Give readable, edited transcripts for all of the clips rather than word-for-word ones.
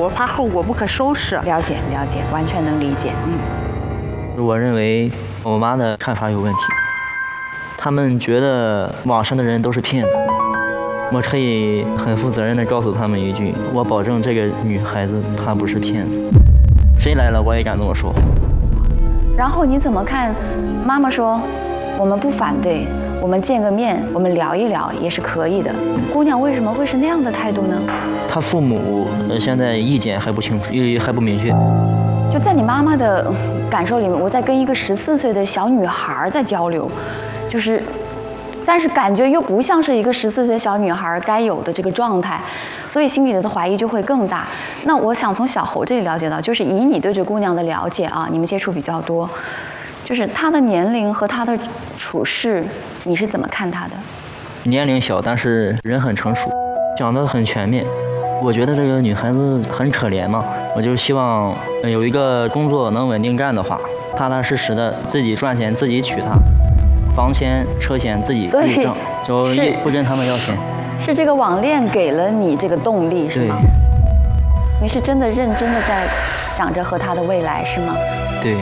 我怕后果不可收拾。 了解，完全能理解。 我认为我妈的看法有问题，他们觉得网上的人都是骗子。我可以很负责任地告诉他们一句，我保证这个女孩子她不是骗子，谁来了我也敢这么说。 然后你怎么看？妈妈说，我们不反对，我们见个面，我们聊一聊也是可以的。姑娘为什么会是那样的态度呢？ 她父母现在意见还不清楚，还不明确。 就在你妈妈的感受里面，我在跟一个14岁的小女孩在交流，但是感觉又不像是一个14岁小女孩该有的这个状态，所以心里的怀疑就会更大。那我想从小侯这里了解到，就是以你对这姑娘的了解啊，你们接触比较多，就是她的年龄和她的处事，你是怎么看她的？ 年龄小，但是人很成熟，讲得很全面。我觉得这个女孩子很可怜嘛，我就希望有一个工作能稳定干的话，踏踏实实的自己赚钱，自己娶她。房钱、车钱自己可以挣，就不跟他们要钱。 是这个网恋给了你这个动力，是吗？你是真的认真的在想着和他的未来，是吗？ 对。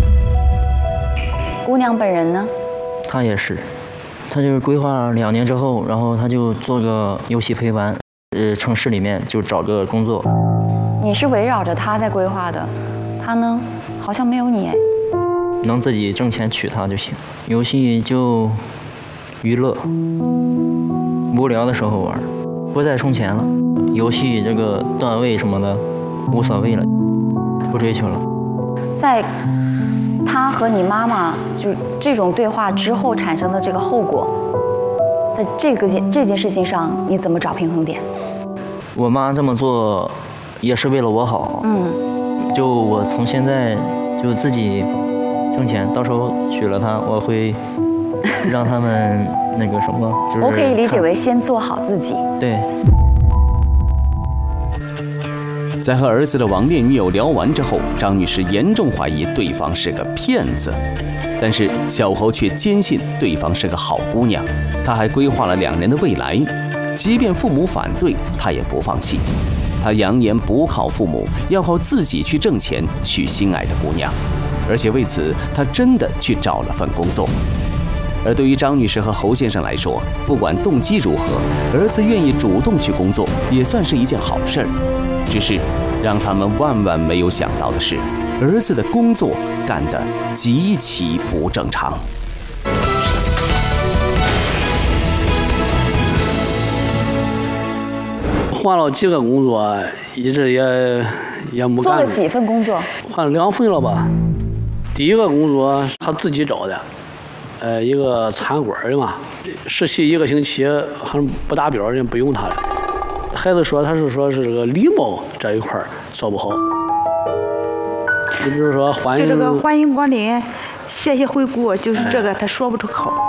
姑娘本人呢？ 她也是，她就是规划2年之后，然后她就做个游戏陪玩，城市里面就找个工作。 你是围绕着她在规划的，她呢，好像没有你哎。 能自己挣钱娶她就行，游戏就娱乐，无聊的时候玩，不再充钱了。游戏这个段位什么的无所谓了，不追求了。 在他和你妈妈就这种对话之后产生的这个后果，在这件事情上，你怎么找平衡点？ 我妈这么做也是为了我好。就我从现在就自己挣钱，到时候娶了她，我会让他们那个什么，就是我可以理解为先做好自己。 对。 在和儿子的网恋女友聊完之后，张女士严重怀疑对方是个骗子，但是小侯却坚信对方是个好姑娘，他还规划了2人的未来，即便父母反对，他也不放弃。他扬言不靠父母，要靠自己去挣钱，娶心爱的姑娘。而且为此，他真的去找了份工作。而对于张女士和侯先生来说，不管动机如何，儿子愿意主动去工作，也算是一件好事儿。只是让他们万万没有想到的是，儿子的工作干得极其不正常。 换了几个工作，一直也没干。 做了几份工作？ 换了2份了吧。第一个工作他自己找的，一个餐馆的嘛，实习1个星期，好像不达标，人不用他了。孩子说他是这个礼貌这一块做不好。你比如说欢迎， 就这个欢迎光临，谢谢惠顾，就是这个他说不出口。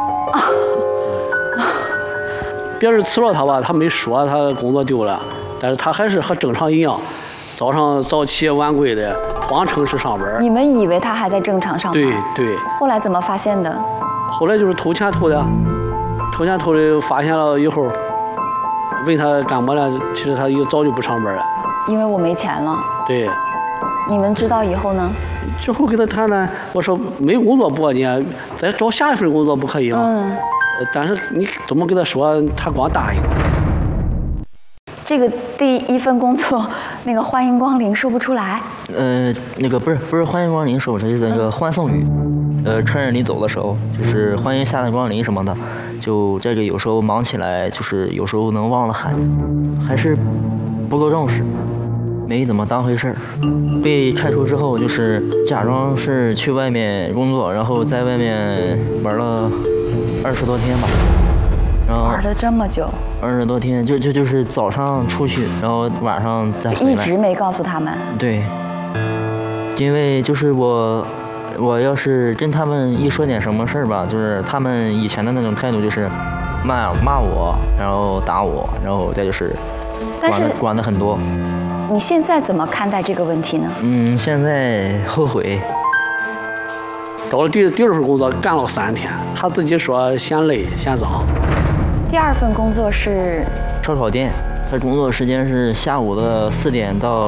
别人辞了他吧，他没说他工作丢了，但是他还是和正常一样，早上早起晚归的，往城市上班。 你们以为他还在正常上班？ 对。 后来怎么发现的？ 后来就是偷钱偷的，发现了以后，问他干嘛了，其实他早就不上班了。 因为我没钱了。 对。 你们知道以后呢？ 之后跟他谈谈，我说没工作不过你，再找下一份工作不可以吗？但是你怎么跟他说，他光答应。 这个第一份工作，那个欢迎光临说不出来。 那个不是欢迎光临说不出来，就是那个欢送语。客人临走的时候，就是欢迎下来光临什么的，就这个有时候忙起来，就是有时候能忘了喊，还是不够重视，没怎么当回事儿。被开除之后，就是假装是去外面工作，然后在外面玩了20多天吧。然后玩了这么久 ，20多天，就是早上出去，然后晚上再回来。 一直没告诉他们。 对，因为就是我要是跟他们一说点什么事儿吧，就是他们以前的那种态度，就是骂我，然后打我，然后再就是管得很多。 你现在怎么看待这个问题呢？ 现在后悔。 找了第二份工作，干了3天，他自己说嫌累嫌脏。 第2份工作是烧烤店，他工作时间是下午的4点到